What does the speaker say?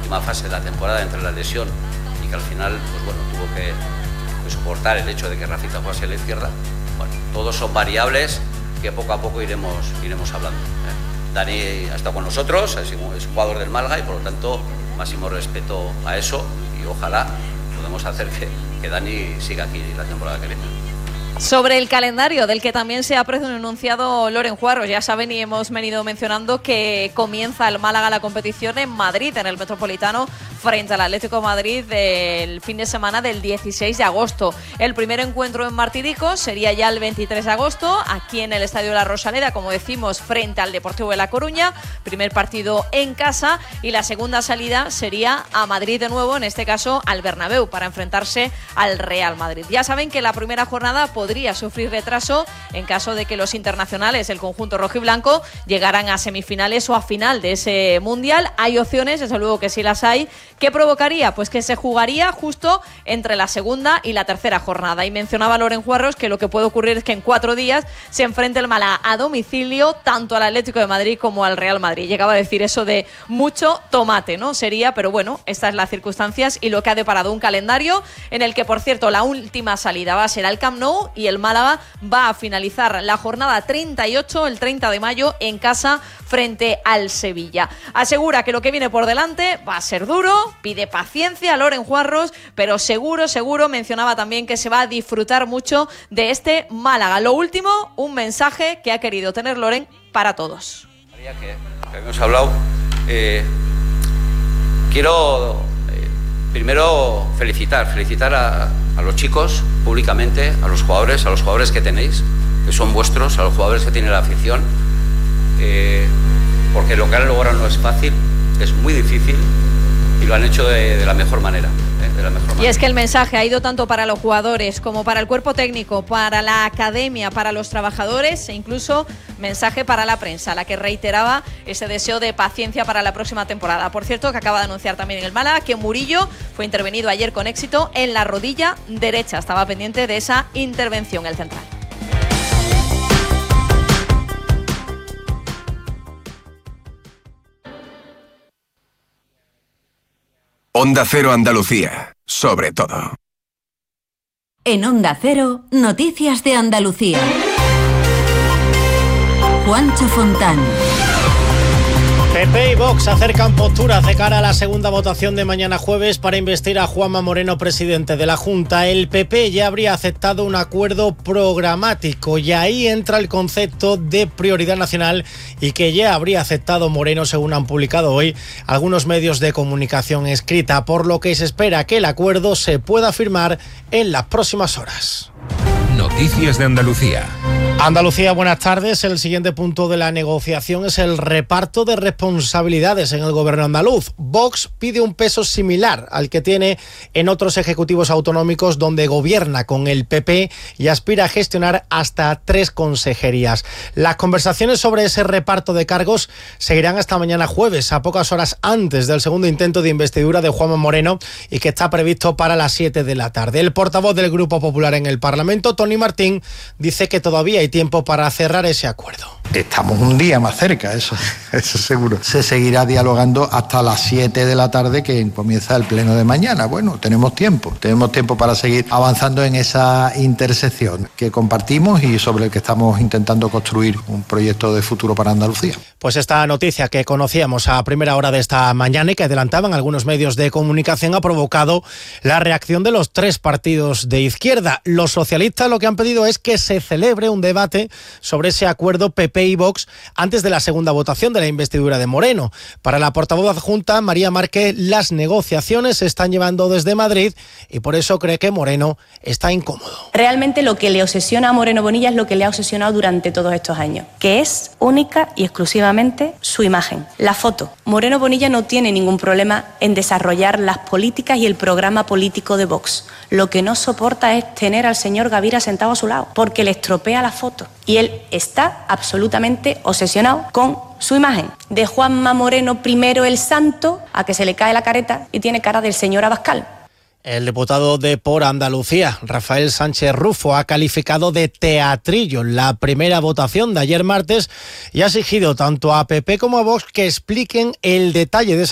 última fase de la temporada entre la lesión y que al final, pues bueno, tuvo que soportar el hecho de que Rafita jugase a la izquierda. Bueno, todos son variables que poco a poco iremos hablando. Dani ha estado con nosotros, es jugador del Málaga y por lo tanto máximo respeto a eso y ojalá podamos hacer que Dani siga aquí la temporada que viene. Sobre el calendario, del que también se ha pronunciado Loren Juarros, ya saben y hemos venido mencionando que comienza el Málaga la competición en Madrid, en el Metropolitano, frente al Atlético de Madrid el fin de semana del 16 de agosto. El primer encuentro en Martiricos sería ya el 23 de agosto, aquí en el Estadio La Rosaleda, como decimos, frente al Deportivo de La Coruña, primer partido en casa, y la segunda salida sería a Madrid de nuevo, en este caso al Bernabéu, para enfrentarse al Real Madrid. Ya saben que la primera jornada podría sufrir retraso en caso de que los internacionales, el conjunto rojiblanco, llegaran a semifinales o a final de ese Mundial. Hay opciones, desde luego que sí las hay. ¿Qué provocaría? Pues que se jugaría justo entre la segunda y la tercera jornada. Y mencionaba Loren Juarros que lo que puede ocurrir es que en 4 días se enfrente el Málaga a domicilio tanto al Atlético de Madrid como al Real Madrid. Llegaba a decir eso de mucho tomate, ¿no? Sería, pero bueno, estas son las circunstancias y lo que ha deparado un calendario en el que, por cierto, la última salida va a ser al Camp Nou y el Málaga va a finalizar la jornada 38, el 30 de mayo, en casa frente al Sevilla. Asegura que lo que viene por delante va a ser duro, pide paciencia a Loren Juarros, pero seguro, mencionaba también que se va a disfrutar mucho de este Málaga. Lo último, un mensaje que ha querido tener Loren para todos. Que hemos hablado, quiero primero felicitar a los chicos públicamente, a los jugadores que tenéis, que son vuestros, a los jugadores que tiene la afición, porque lo que han logrado no es fácil, es muy difícil y lo han hecho de la mejor manera. Y es que el mensaje ha ido tanto para los jugadores como para el cuerpo técnico, para la academia, para los trabajadores e incluso mensaje para la prensa, la que reiteraba ese deseo de paciencia para la próxima temporada. Por cierto, que acaba de anunciar también en el Málaga que Murillo fue intervenido ayer con éxito en la rodilla derecha. Estaba pendiente de esa intervención el central. Onda Cero Andalucía, sobre todo. En Onda Cero, Noticias de Andalucía. Juancho Fontán. PP y Vox acercan posturas de cara a la segunda votación de mañana jueves para investir a Juanma Moreno presidente de la Junta. El PP ya habría aceptado un acuerdo programático y ahí entra el concepto de prioridad nacional y que ya habría aceptado Moreno, según han publicado hoy algunos medios de comunicación escrita, por lo que se espera que el acuerdo se pueda firmar en las próximas horas. Noticias de Andalucía. Andalucía, buenas tardes. El siguiente punto de la negociación es el reparto de responsabilidades en el gobierno andaluz. Vox pide un peso similar al que tiene en otros ejecutivos autonómicos donde gobierna con el PP y aspira a gestionar hasta 3 consejerías. Las conversaciones sobre ese reparto de cargos seguirán hasta mañana jueves, a pocas horas antes del segundo intento de investidura de Juanma Moreno y que está previsto para las 7 de la tarde. El portavoz del Grupo Popular en el Parlamento, Tony Martín, dice que todavía hay tiempo para cerrar ese acuerdo. Estamos un día más cerca, eso seguro. Se seguirá dialogando hasta las 7 de la tarde que comienza el pleno de mañana. Bueno, tenemos tiempo para seguir avanzando en esa intersección que compartimos y sobre el que estamos intentando construir un proyecto de futuro para Andalucía. Pues esta noticia que conocíamos a primera hora de esta mañana y que adelantaban algunos medios de comunicación ha provocado la reacción de los 3 partidos de izquierda. Los socialistas lo que han pedido es que se celebre un debate sobre ese acuerdo PP y Vox antes de la segunda votación de la investidura de Moreno. Para la portavoz adjunta, María Márquez, las negociaciones se están llevando desde Madrid y por eso cree que Moreno está incómodo. Realmente lo que le obsesiona a Moreno Bonilla es lo que le ha obsesionado durante todos estos años, que es única y exclusivamente su imagen, la foto. Moreno Bonilla no tiene ningún problema en desarrollar las políticas y el programa político de Vox. Lo que no soporta es tener al señor Gavira sentado a su lado, porque le estropea la foto. Y él está absolutamente obsesionado con su imagen. De Juanma Moreno primero el santo, a que se le cae la careta y tiene cara del señor Abascal. El diputado de Por Andalucía, Rafael Sánchez Rufo, ha calificado de teatrillo la primera votación de ayer martes y ha exigido tanto a PP como a Vox que expliquen el detalle de esa